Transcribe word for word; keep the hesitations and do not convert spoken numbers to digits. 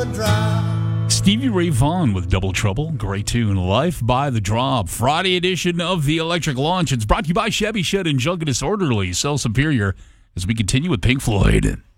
the drop. Stevie Ray Vaughan with Double Trouble. Great tune. Life by the Drop. Friday edition of the Electric Launch. It's brought to you by Chevy Shed and Junk and Disorderly. Sell Superior as we continue with Pink Floyd.